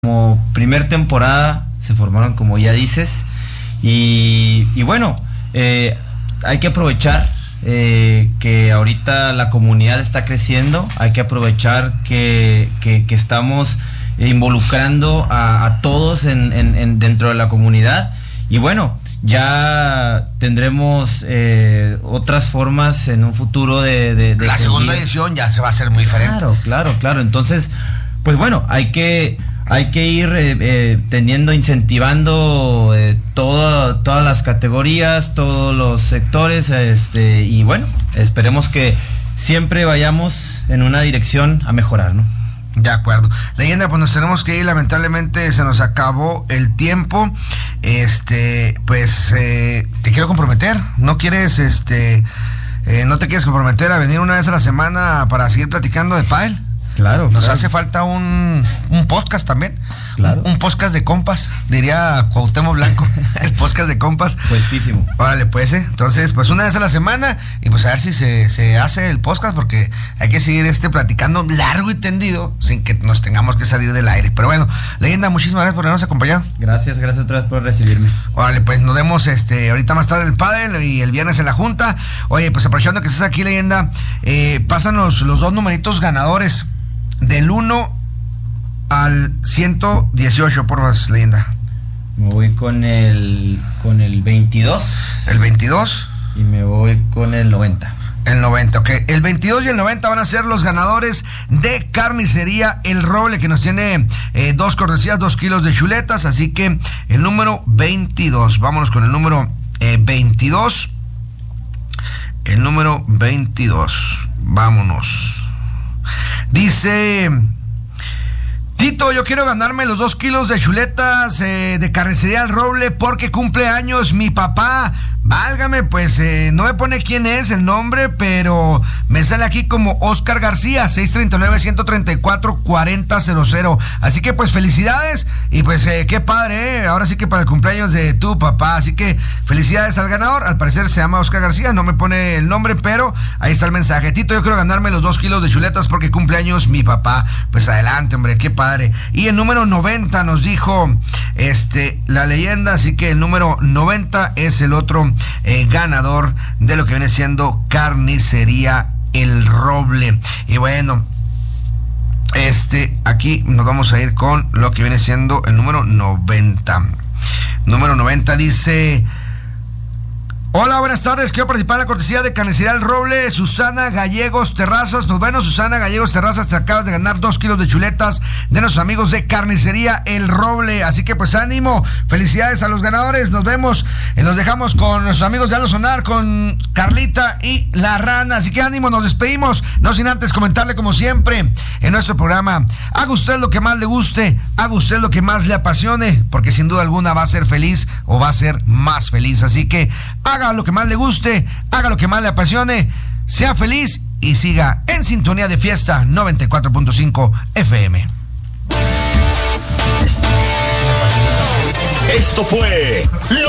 Como primer temporada se formaron, como ya dices, y bueno, hay que aprovechar que ahorita la comunidad está creciendo, hay que aprovechar que estamos involucrando a todos dentro de la comunidad, y bueno, ya tendremos otras formas en un futuro de la segunda edición ya se va a hacer muy diferente. Claro, entonces, pues bueno, hay que ir incentivando todas las categorías, todos los sectores, y bueno, esperemos que siempre vayamos en una dirección a mejorar, ¿no? De acuerdo. Leyenda, pues nos tenemos que ir, lamentablemente se nos acabó el tiempo. Pues te quiero comprometer, ¿no quieres, no te quieres comprometer a venir una vez a la semana para seguir platicando de pádel? Claro. Nos hace falta un podcast también. Claro. Un podcast de compas, diría Cuauhtémoc Blanco. El podcast de compas. Puestísimo. Órale, pues, entonces, pues una vez a la semana, y pues a ver si se hace el podcast, porque hay que seguir platicando largo y tendido, sin que nos tengamos que salir del aire. Pero bueno, Leyenda, muchísimas gracias por habernos acompañado. Gracias otra vez por recibirme. Órale, pues nos vemos ahorita más tarde en el pádel y el viernes en la junta. Oye, pues aprovechando que estás aquí, Leyenda, pásanos los dos numeritos ganadores del 1 al 118, por más, Leyenda. Me voy con el 22. ¿El 22? Y me voy con el 90. El 90, ok. El 22 y el 90 van a ser los ganadores de Carnicería El Roble, que nos tiene 2 cortesías, 2 kilos de chuletas. Así que el número 22. Vámonos con el número 22. El número 22. Vámonos. Dice: Tito, yo quiero ganarme los 2 kilos de chuletas de Carnicería El Roble porque cumple años mi papá. Válgame, pues no me pone quién es el nombre, pero me sale aquí como Oscar García, 639-134-4000. Así que pues felicidades, y pues qué padre, ahora sí que para el cumpleaños de tu papá. Así que felicidades al ganador. Al parecer se llama Oscar García, no me pone el nombre, pero ahí está el mensaje. Tito, yo quiero ganarme los 2 kilos de chuletas porque cumpleaños mi papá. Pues adelante, hombre, qué padre. Y el número 90 nos dijo la Leyenda, así que el número 90 es el otro ganador de lo que viene siendo Carnicería El Roble. Y bueno, aquí nos vamos a ir con lo que viene siendo el número 90. Número 90 dice: hola, buenas tardes, quiero participar en la cortesía de Carnicería El Roble, Susana Gallegos Terrazas. Pues bueno, Susana Gallegos Terrazas, te acabas de ganar 2 kilos de chuletas de nuestros amigos de Carnicería El Roble. Así que pues ánimo, felicidades a los ganadores. Nos vemos, nos dejamos con nuestros amigos de Hazlo Sonar, con Carlita y La Rana. Así que ánimo, nos despedimos, no sin antes comentarle, como siempre en nuestro programa: haga usted lo que más le guste, haga usted lo que más le apasione, porque sin duda alguna va a ser feliz, o va a ser más feliz. Así que haga lo que más le guste, haga lo que más le apasione, sea feliz y siga en sintonía de Fiesta 94.5 FM. Esto fue